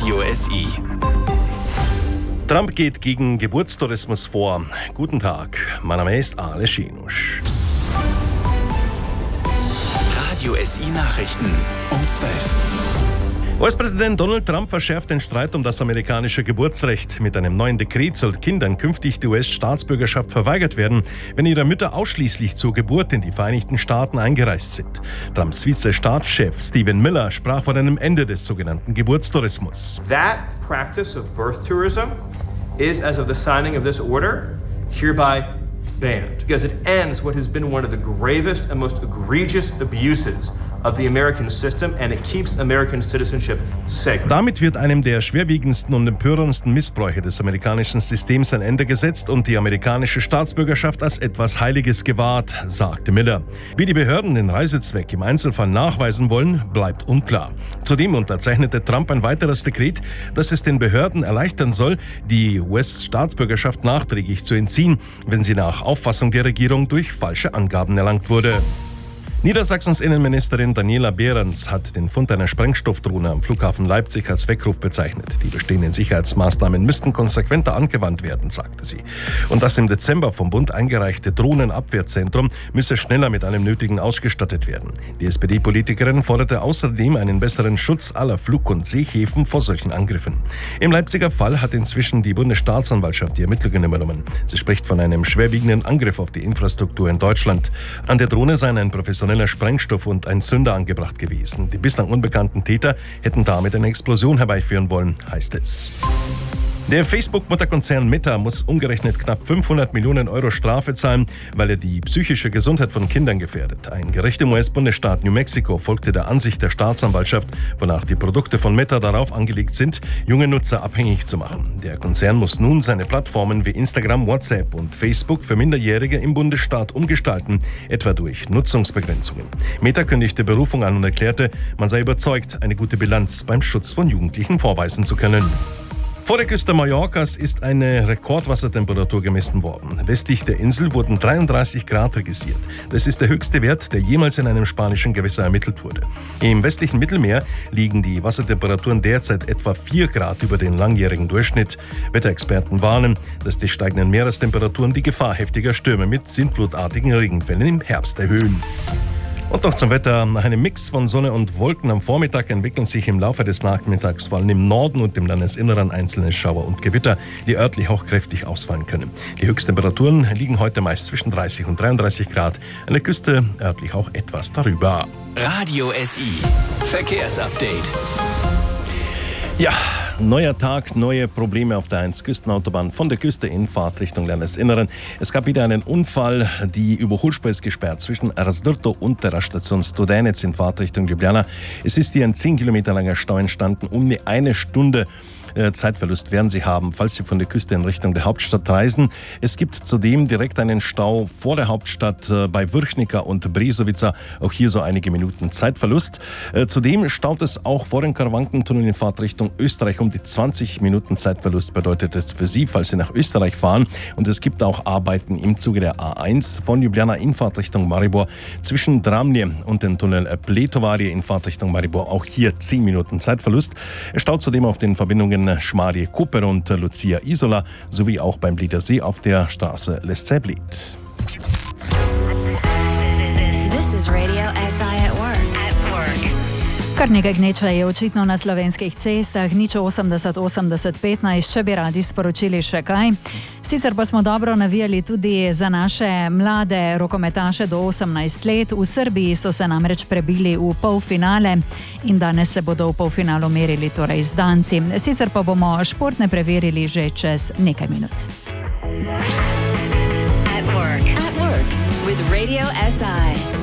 Radio SI. Trump geht gegen Geburtstourismus vor. Guten Tag, mein Name ist Aleš Janusz. Radio SI Nachrichten um 12. US-Präsident Donald Trump verschärft den Streit um das amerikanische Geburtsrecht. Mit einem neuen Dekret soll Kindern künftig die US-Staatsbürgerschaft verweigert werden, wenn ihre Mütter ausschließlich zur Geburt in die Vereinigten Staaten eingereist sind. Trumps Vize-Staatschef Stephen Miller sprach von einem Ende des sogenannten Geburtstourismus. That practice of birth tourism is, as of the signing of this order, hereby banned, because it ends what has been one of the gravest and most egregious abuses of the American system, and it keeps American citizenship sacred. Damit wird einem der schwerwiegendsten und empörendsten Missbräuche des amerikanischen Systems ein Ende gesetzt und die amerikanische Staatsbürgerschaft als etwas Heiliges gewahrt, sagte Miller. Wie die Behörden den Reisezweck im Einzelfall nachweisen wollen, bleibt unklar. Zudem unterzeichnete Trump ein weiteres Dekret, das es den Behörden erleichtern soll, die US-Staatsbürgerschaft nachträglich zu entziehen, wenn sie nach Auffassung der Regierung durch falsche Angaben erlangt wurde. Niedersachsens Innenministerin Daniela Behrens hat den Fund einer Sprengstoffdrohne am Flughafen Leipzig als Weckruf bezeichnet. Die bestehenden Sicherheitsmaßnahmen müssten konsequenter angewandt werden, sagte sie. Und das im Dezember vom Bund eingereichte Drohnenabwehrzentrum müsse schneller mit allem Nötigen ausgestattet werden. Die SPD-Politikerin forderte außerdem einen besseren Schutz aller Flug- und Seehäfen vor solchen Angriffen. Im Leipziger Fall hat inzwischen die Bundesstaatsanwaltschaft die Ermittlungen übernommen. Sie spricht von einem schwerwiegenden Angriff auf die Infrastruktur in Deutschland. An der Drohne seien ein professioneller Sprengstoff und ein Zünder angebracht gewesen. Die bislang unbekannten Täter hätten damit eine Explosion herbeiführen wollen, heißt es. Der Facebook-Mutterkonzern Meta muss umgerechnet knapp 500 Millionen Euro Strafe zahlen, weil er die psychische Gesundheit von Kindern gefährdet. Ein Gericht im US-Bundesstaat New Mexico folgte der Ansicht der Staatsanwaltschaft, wonach die Produkte von Meta darauf angelegt sind, junge Nutzer abhängig zu machen. Der Konzern muss nun seine Plattformen wie Instagram, WhatsApp und Facebook für Minderjährige im Bundesstaat umgestalten, etwa durch Nutzungsbegrenzungen. Meta kündigte Berufung an und erklärte, man sei überzeugt, eine gute Bilanz beim Schutz von Jugendlichen vorweisen zu können. Vor der Küste Mallorcas ist eine Rekordwassertemperatur gemessen worden. Westlich der Insel wurden 33 Grad registriert. Das ist der höchste Wert, der jemals in einem spanischen Gewässer ermittelt wurde. Im westlichen Mittelmeer liegen die Wassertemperaturen derzeit etwa 4 Grad über den langjährigen Durchschnitt. Wetterexperten warnen, dass die steigenden Meerestemperaturen die Gefahr heftiger Stürme mit sintflutartigen Regenfällen im Herbst erhöhen. Und noch zum Wetter. Nach einem Mix von Sonne und Wolken am Vormittag entwickeln sich im Laufe des Nachmittags vor allem im Norden und im Landesinneren einzelne Schauer und Gewitter, die örtlich auch kräftig ausfallen können. Die Höchsttemperaturen liegen heute meist zwischen 30 und 33 Grad, an der Küste örtlich auch etwas darüber. Radio SI Verkehrsupdate. Ja, neuer Tag, neue Probleme auf der 1-Küstenautobahn von der Küste in Fahrtrichtung Landesinneren. Es gab wieder einen Unfall, die Überholspur ist gesperrt zwischen Razdrto und der Station Studenec in Fahrtrichtung Ljubljana. Es ist hier ein 10 Kilometer langer Stau entstanden, um eine Stunde Zeitverlust werden Sie haben, falls Sie von der Küste in Richtung der Hauptstadt reisen. Es gibt zudem direkt einen Stau vor der Hauptstadt bei Vrhnica und Brezovica. Auch hier so einige Minuten Zeitverlust. Zudem staut es auch vor dem Karawankentunnel in Fahrtrichtung Österreich. Um die 20 Minuten Zeitverlust bedeutet es für Sie, falls Sie nach Österreich fahren. Und es gibt auch Arbeiten im Zuge der A1 von Ljubljana in Fahrtrichtung Maribor zwischen Dramlje und dem Tunnel Pletovarje in Fahrtrichtung Maribor. Auch hier 10 Minuten Zeitverlust. Es staut zudem auf den Verbindungen Schmarje-Koper und Lucia Isola sowie auch beim Liedersee auf der Straße Lesce-Bled. This is Radio SI at work. Kar nekaj gneča je očitno na slovenskih cestah, nič 80-80-15, če bi radi sporočili še kaj. Sicer pa smo dobro navijali tudi za naše mlade rokometaše do 18 let. V Srbiji so se namreč prebili v polfinale in danes se bodo v polfinalu merili torej z Danci. Sicer pa bomo športne preverili že čez nekaj minut. At work with Radio SI.